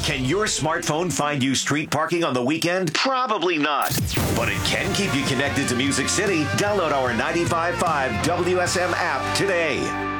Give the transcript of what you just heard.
Can your smartphone find you street parking on the weekend? Probably not. But it can keep you connected to Music City. Download our 95.5 WSM app today.